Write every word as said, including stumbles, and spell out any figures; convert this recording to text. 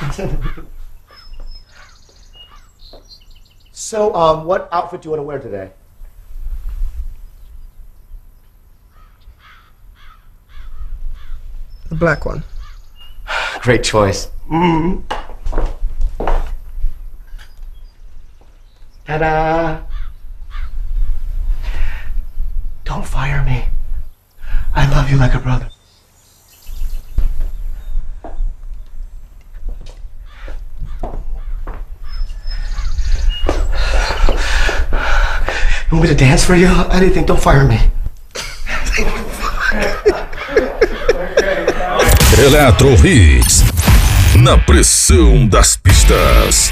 So, um, what outfit do you want to wear today? The black one. Great choice. Mm. Ta-da! Don't fire me. I love you like a brother. You want me to dance for you? Anything, don't fire me. Eletro Hits. Na pressão das pistas.